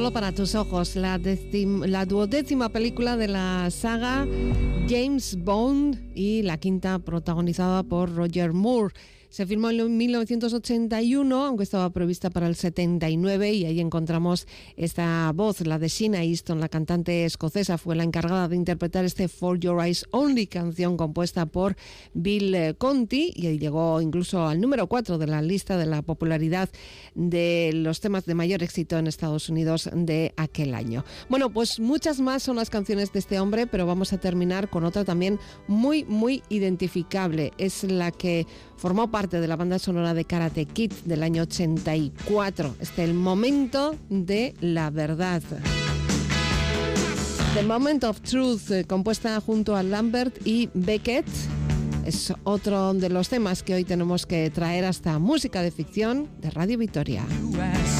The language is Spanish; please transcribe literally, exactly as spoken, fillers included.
Solo para tus ojos, la, decim, la duodécima película de la saga James Bond y la quinta protagonizada por Roger Moore. Se filmó en mil novecientos ochenta y uno, aunque estaba prevista para el setenta y nueve, y ahí encontramos esta voz, la de Sheena Easton, la cantante escocesa. Fue la encargada de interpretar este For Your Eyes Only, canción compuesta por Bill Conti, y ahí llegó incluso al número cuatro de la lista de la popularidad de los temas de mayor éxito en Estados Unidos de aquel año. Bueno, pues muchas más son las canciones de este hombre, pero vamos a terminar con otra también muy, muy identificable. Es la que formó parte de la banda sonora de Karate Kid del año ochenta y cuatro. Este es el momento de la verdad. The Moment of Truth, eh, compuesta junto a Lambert y Beckett, es otro de los temas que hoy tenemos que traer hasta Música de Ficción de Radio Victoria.